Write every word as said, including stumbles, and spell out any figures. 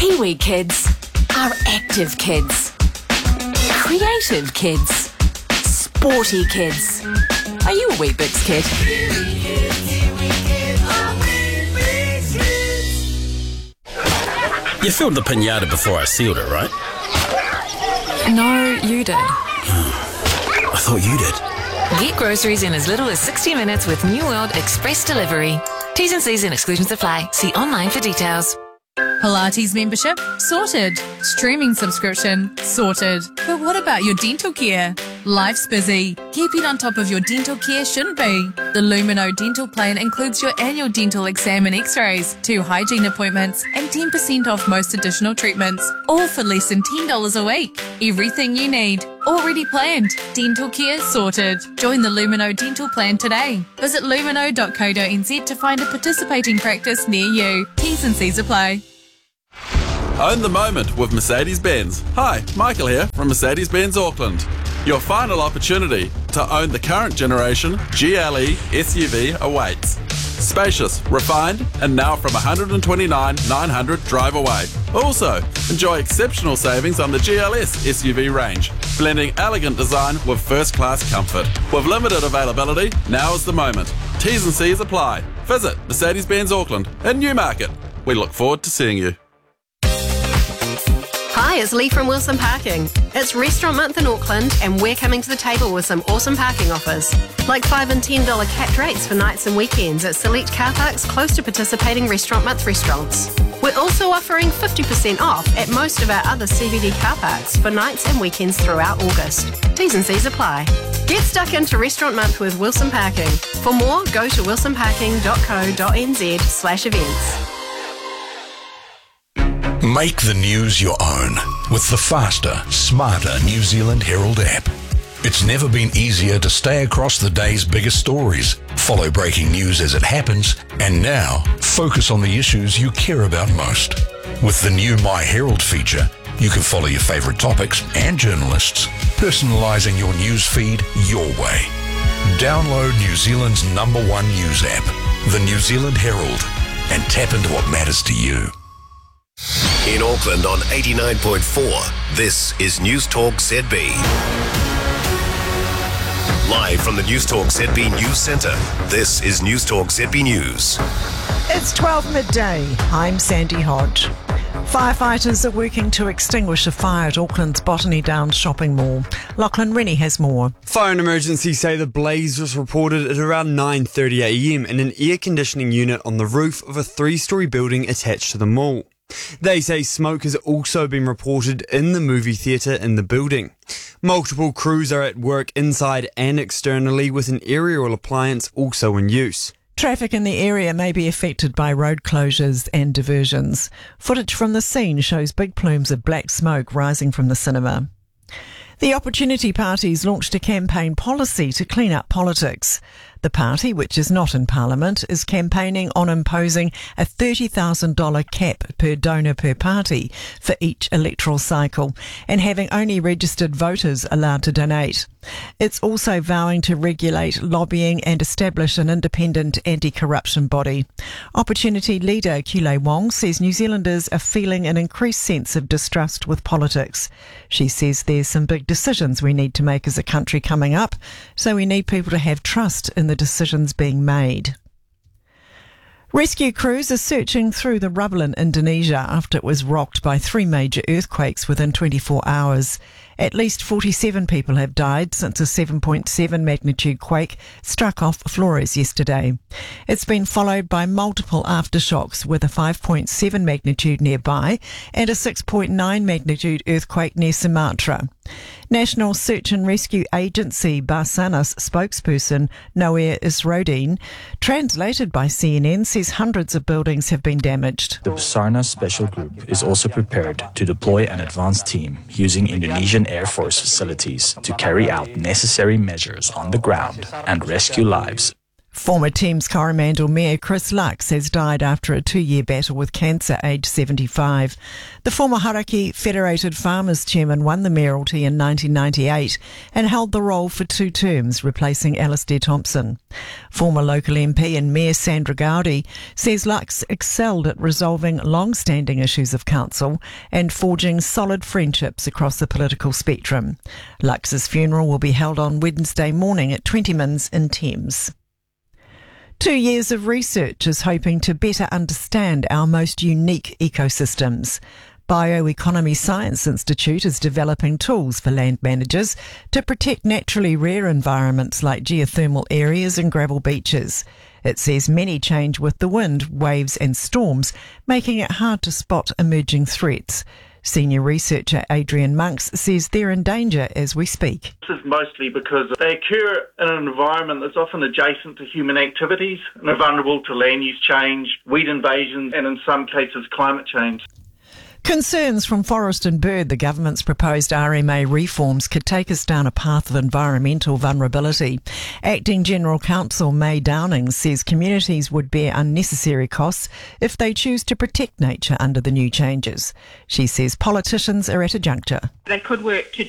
Kiwi kids are active kids, creative kids, sporty kids. Are you a Weet-Bix kid? You filled the pinata before I sealed it, right? No, you did. I thought you did. Get groceries in as little as sixty minutes with New World Express Delivery. T's and C's and exclusions apply. See online for details. Pilates membership? Sorted. Streaming subscription? Sorted. But what about your dental care? Life's busy. Keeping on top of your dental care shouldn't be. The Lumino Dental Plan includes your annual dental exam and x-rays, two hygiene appointments, and ten percent off most additional treatments, all for less than ten dollars a week. Everything you need. Already planned. Dental care sorted. Join the Lumino Dental Plan today. Visit lumino dot co dot n z to find a participating practice near you. T's and C's apply. Own the moment with Mercedes-Benz. Hi, Michael here from Mercedes-Benz Auckland. Your final opportunity to own the current generation G L E S U V awaits. Spacious, refined, and now from one hundred twenty-nine thousand nine hundred drive away. Also, enjoy exceptional savings on the G L S S U V range, blending elegant design with first-class comfort. With limited availability, now is the moment. T's and C's apply. Visit Mercedes-Benz Auckland in Newmarket. We look forward to seeing you. Hi, it's Lee from Wilson Parking. It's Restaurant Month in Auckland and we're coming to the table with some awesome parking offers. Like five dollars and ten dollars capped rates for nights and weekends at select car parks close to participating Restaurant Month restaurants. We're also offering fifty percent off at most of our other C B D car parks for nights and weekends throughout August. T's and C's apply. Get stuck into Restaurant Month with Wilson Parking. For more, go to wilson parking dot co dot n z slash events. Make the news your own with the faster, smarter New Zealand Herald app. It's never been easier to stay across the day's biggest stories, follow breaking news as it happens, and now focus on the issues you care about most. With the new My Herald feature, you can follow your favourite topics and journalists, personalising your news feed your way. Download New Zealand's number one news app, the New Zealand Herald, and tap into what matters to you. In Auckland on eighty-nine point four, this is News Talk Z B. Live from the News Talk Z B News Centre, this is News Talk Z B News. It's twelve midday. I'm Sandy Hodge. Firefighters are working to extinguish a fire at Auckland's Botany Downs shopping mall. Lachlan Rennie has more. Fire and emergency say the blaze was reported at around nine thirty a m in an air conditioning unit on the roof of a three-storey building attached to the mall. They say smoke has also been reported in the movie theatre in the building. Multiple crews are at work inside and externally, with an aerial appliance also in use. Traffic in the area may be affected by road closures and diversions. Footage from the scene shows big plumes of black smoke rising from the cinema. The Opportunity Party's launched a campaign policy to clean up politics. The party, which is not in Parliament, is campaigning on imposing a thirty thousand dollars cap per donor per party for each electoral cycle and having only registered voters allowed to donate. It's also vowing to regulate lobbying and establish an independent anti-corruption body. Opportunity leader Kule Wong says New Zealanders are feeling an increased sense of distrust with politics. She says there's some big decisions we need to make as a country coming up, so we need people to have trust in the decisions being made. Rescue crews are searching through the rubble in Indonesia after it was rocked by three major earthquakes within twenty-four hours. At least forty-seven people have died since a seven point seven magnitude quake struck off Flores yesterday. It's been followed by multiple aftershocks with a five point seven magnitude nearby and a six point nine magnitude earthquake near Sumatra. National Search and Rescue Agency Basarnas spokesperson Noer Isrodin, translated by C N N, says hundreds of buildings have been damaged. The Basarnas Special Group is also prepared to deploy an advanced team using Indonesian Air Force facilities to carry out necessary measures on the ground and rescue lives. Former Thames Coromandel Mayor Chris Lux has died after a two-year battle with cancer, aged seventy-five. The former Hauraki Federated Farmers Chairman won the mayoralty in nineteen ninety-eight and held the role for two terms, replacing Alistair Thompson. Former local M P and Mayor Sandra Gowdy says Lux excelled at resolving long-standing issues of council and forging solid friendships across the political spectrum. Lux's funeral will be held on Wednesday morning at Twentymans in Thames. Two years of research is hoping to better understand our most unique ecosystems. Bioeconomy Science Institute is developing tools for land managers to protect naturally rare environments like geothermal areas and gravel beaches. It says many change with the wind, waves and storms, making it hard to spot emerging threats. Senior researcher Adrian Monks says they're in danger as we speak. This is mostly because they occur in an environment that's often adjacent to human activities and are vulnerable to land use change, weed invasion and in some cases climate change. Concerns from Forest and Bird the government's proposed R M A reforms could take us down a path of environmental vulnerability. Acting General Counsel May Downing says communities would bear unnecessary costs if they choose to protect nature under the new changes. She says politicians are at a juncture. They could work to